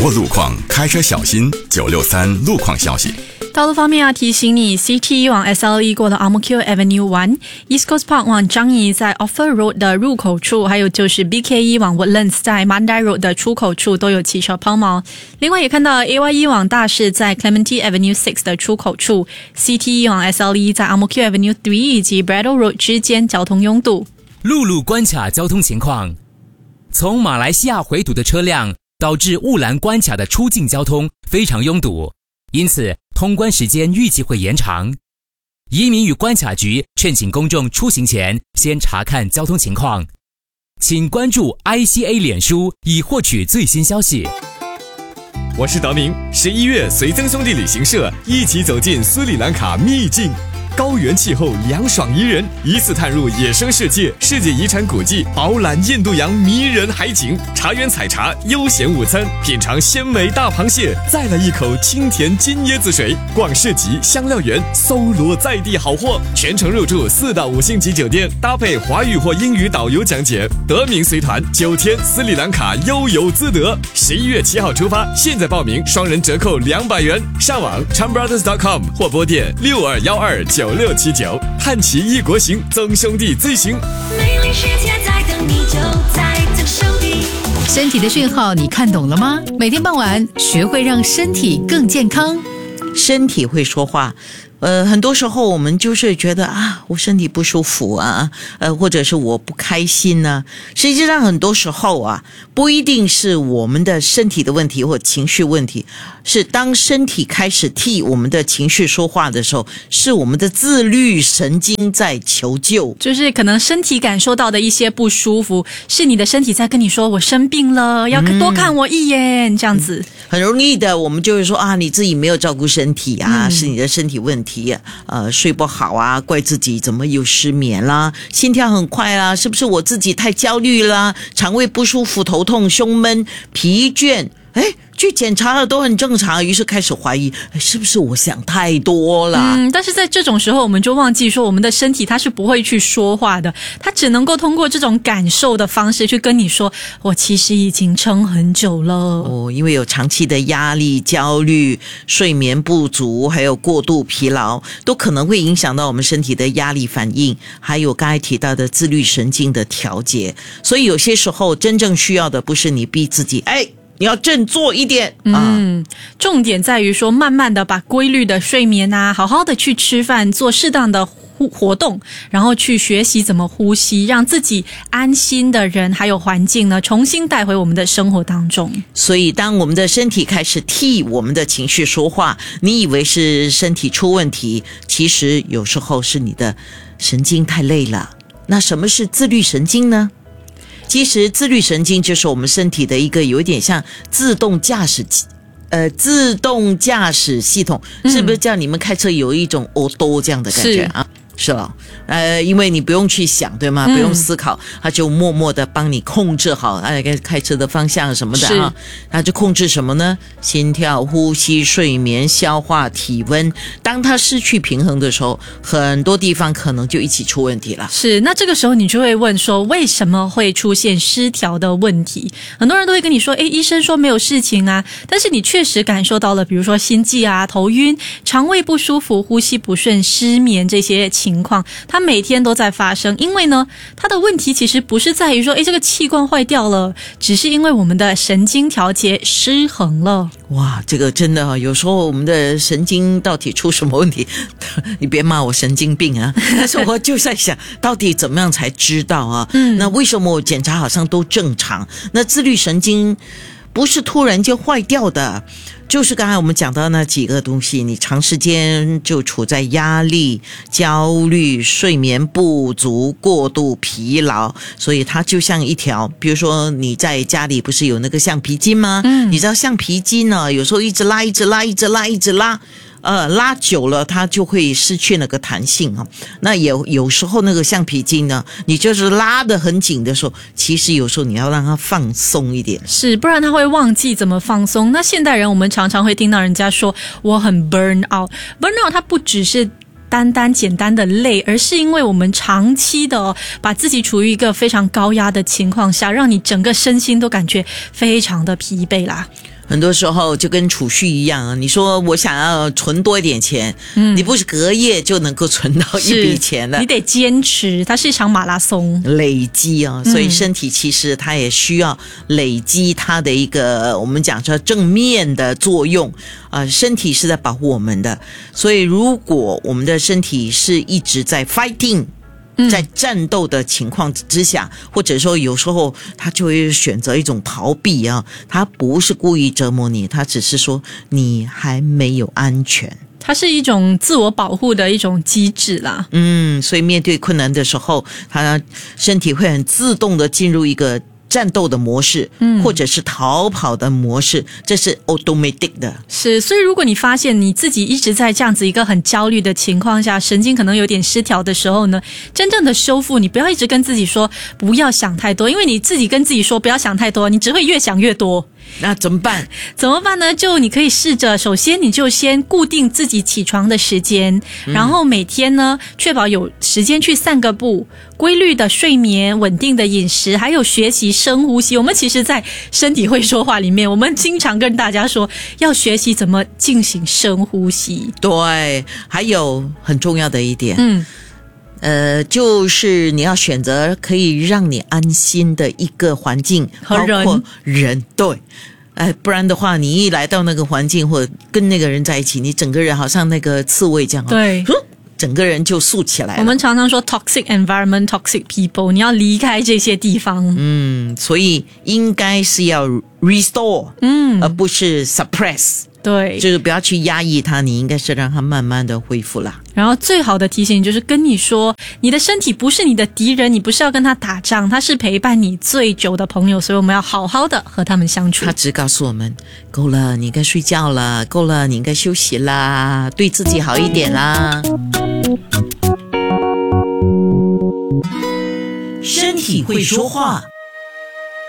握路况，开车小心。963路况消息。 道路方面要提醒你 ，CT 往 SLE 过了 Ang-Mo-Kio Avenue 1，East Coast Park 往樟宜在 Offer Road 的入口处，还有就是 BKE 往 Woodlands 在 Mandai Road 的出口处都有汽车抛锚。另外也看到 AYE 往大士在 Clementi Avenue 6的出口处 ，CT 往 SLE 在 Ang-Mo-Kio Avenue 3以及 Braddell Road 之间交通拥堵。 陆路关卡交通情况，从马来西亚回堵的车辆导致雾兰关卡的出境交通非常拥堵，因此通关时间预计会延长。移民与关卡局劝请公众出行前先查看交通情况，请关注 ICA 脸书以获取最新消息。 我是德明，11月随曾兄弟旅行社一起走进斯里兰卡秘境。高原气候凉爽宜人，一次探入野生世界，世界遗产古迹，饱览印度洋迷人海景，茶园采茶，悠闲午餐，品尝鲜美大螃蟹，再来一口清甜金椰子水，逛市集香料园，搜罗在地好货，全程入住4到5星级酒店，搭配华语或英语导游讲解。德明随团9天斯里兰卡悠游自得，11月7号出发，现在报名双人折扣200元，上网 ChamBrothers.com 或拨电62129679，探奇异国行，曾兄弟最行。 美丽世界在等你，就在曾兄弟。 身体的讯号你看懂了吗？每天傍晚学会让身体更健康。 身体会说话。很多时候我们就是觉得我身体不舒服啊，或者是我不开心啊。实际上很多时候不一定是我们的身体的问题或情绪问题，是当身体开始替我们的情绪说话的时候，是我们的自律神经在求救。 就是可能身体感受到的一些不舒服，是你的身体在跟你说我生病了，要多看我一眼，这样子。 很容易的，我们就会说你自己没有照顾身体是你的身体问题。睡不好怪自己怎么又失眠啦，心跳很快啦，是不是我自己太焦虑啦，肠胃不舒服，头痛，胸闷，疲倦，去检查了都很正常，于是开始怀疑是不是我想太多了。 但是在这种时候我们就忘记说，我们的身体它是不会去说话的，它只能够通过这种感受的方式去跟你说，我其实已经撑很久了。 因为有长期的压力、焦虑、睡眠不足，还有过度疲劳，都可能会影响到我们身体的压力反应，还有刚才提到的自律神经的调节。所以有些时候真正需要的不是你逼自己你要振作一点重点在于说慢慢的把规律的睡眠好好的去吃饭，做适当的活动，然后去学习怎么呼吸，让自己安心的人还有环境呢重新带回我们的生活当中。 所以当我们的身体开始替我们的情绪说话，你以为是身体出问题，其实有时候是你的神经太累了。那什么是自律神经呢？其实自律神经就是我们身体的一个有一点像自动驾驶系统，是不是叫你们开车有一种多这样的感觉是了，因为你不用去想，对吗？不用思考，它就默默的帮你控制好开车的方向什么的它就控制什么呢？心跳、呼吸、睡眠、消化、体温。当它失去平衡的时候，很多地方可能就一起出问题了。 是，那这个时候你就会问说，为什么会出现失调的问题？很多人都会跟你说，医生说没有事情但是你确实感受到了，比如说心悸头晕、肠胃不舒服、呼吸不顺、失眠这些情况，它每天都在发生。因为呢，它的问题其实不是在于说这个器官坏掉了，只是因为我们的神经调节失衡了。 哇，这个真的有时候我们的神经到底出什么问题你别骂我神经病但是我就在想到底怎么样才知道那为什么我检查好像都正常？那自律神经不是突然间坏掉的，就是刚才我们讲到那几个东西，你长时间就处在压力、焦虑、睡眠不足、过度疲劳，所以它就像一条，比如说你在家里不是有那个橡皮筋吗？你知道橡皮筋呢，有时候一直拉拉久了它就会失去那个弹性那有时候那个橡皮筋呢，你就是拉得很紧的时候，其实有时候你要让它放松一点， 是，不然它会忘记怎么放松。那现代人我们常常会听到人家说我很 burn out 它不只是简单的累，而是因为我们长期的把自己处于一个非常高压的情况下，让你整个身心都感觉非常的疲惫啦。 很多时候就跟储蓄一样啊，你说我想要存多一点钱，你不是隔夜就能够存到一笔钱的， 你得坚持，它是一场马拉松， 累积啊，所以身体其实它也需要累积它的一个我们讲说正面的作用身体是在保护我们的，所以如果我们的身体是一直在 fighting。在战斗的情况之下，或者说有时候他就会选择一种逃避啊，他不是故意折磨你，他只是说你还没有安全。 它是一种自我保护的一种机制啦。 所以面对困难的时候，他身体会很自动的进入一个战斗的模式，或者是逃跑的模式，这是 automatic 的。 是，所以如果你发现你自己一直在这样子一个很焦虑的情况下，神经可能有点失调的时候呢，真正的修复，你不要一直跟自己说不要想太多，因为你自己跟自己说不要想太多，你只会越想越多。 那怎么办？ 怎么办呢？就你可以试着，首先你就先固定自己起床的时间，然后每天呢，确保有时间去散个步，规律的睡眠，稳定的饮食，还有学习深呼吸。我们其实在身体会说话里面，我们经常跟大家说要学习怎么进行深呼吸。 对，还有很重要的一点，就是你要选择可以让你安心的一个环境， 和人， 包括人，对。不然的话，你一来到那个环境或者跟那个人在一起，你整个人好像那个刺猬这样， 对， 整个人就竖起来了。 我们常常说 toxic environment, toxic people， 你要离开这些地方。 所以应该是要 restore，而不是 suppress。 对， 就是不要去压抑它，你应该是让它慢慢的恢复啦。 然后最好的提醒就是跟你说，你的身体不是你的敌人，你不是要跟他打仗，他是陪伴你最久的朋友，所以我们要好好的和他们相处。 他只告诉我们，够了，你应该睡觉了，够了，你应该休息啦，对自己好一点啦。身体会说话。